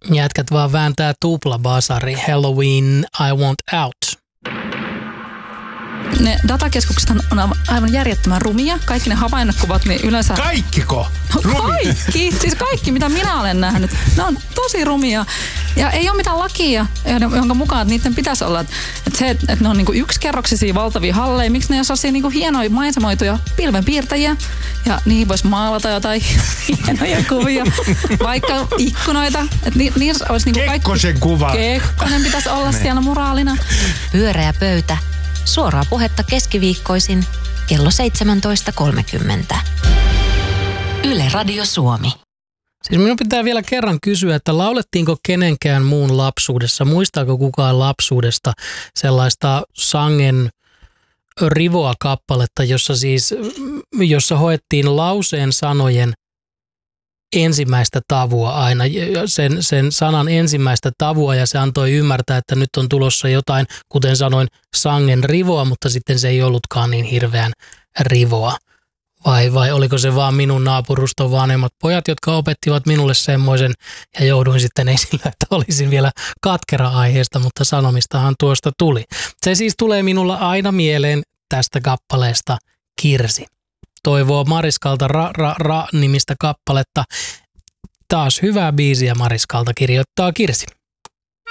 Jätkät vaan vääntää tuplabasari. Halloween, I want out. Ne datakeskukset on aivan järjettömän rumia. Kaikki ne havainnekuvat, niin yleensä... Kaikkiko? No kaikki! Siis kaikki, mitä minä olen nähnyt. Ne on tosi rumia. Ja ei ole mitään lakia, jonka mukaan niiden pitäisi olla. Että ne on niinku yksikerroksisia valtavia halleja. Miksi ne ei ole sellaisia niinku hienoja maisemoituja pilvenpiirtäjiä? Ja niihin voisi maalata jotain hienoja kuvia. Vaikka ikkunoita. Että niissä olisi niinku kaikki... Kekkosen kuva. Kekkonen pitäisi olla siellä muraalina. Pyöreä pöytä. Suoraa puhetta keskiviikkoisin kello 17.30. Yle Radio Suomi. Siis minun pitää vielä kerran kysyä, että laulettiinko kenenkään muun lapsuudessa, muistaako kukaan lapsuudesta sellaista sangen rivoa kappaletta, jossa hoettiin lauseen sanojen ensimmäistä tavua aina, sen sanan ensimmäistä tavua, ja se antoi ymmärtää, että nyt on tulossa jotain, kuten sanoin, sangen rivoa, mutta sitten se ei ollutkaan niin hirveän rivoa. Vai oliko se vaan minun naapuruston vanhemmat pojat, jotka opettivat minulle semmoisen, ja jouduin sitten esille, että olisin vielä katkera aiheesta, mutta sanomistahan tuosta tuli. Se siis tulee minulla aina mieleen tästä kappaleesta Kirsi. Toivoo Mariskalta Ra-Ra-Ra-nimistä kappaletta. Taas hyvää biisiä Mariskalta kirjoittaa Kirsi.